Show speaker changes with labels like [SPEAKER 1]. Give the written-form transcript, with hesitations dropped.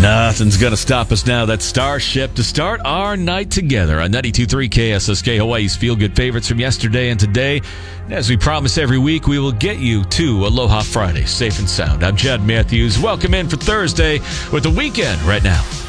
[SPEAKER 1] Nothing's going to stop us now. That Starship to start our night together on 92.3 KSSK, Hawaii's feel-good favorites from yesterday and today. And as we promise every week, we will get you to Aloha Friday, safe and sound. I'm Chad Matthews. Welcome in for Thursday with the weekend right now.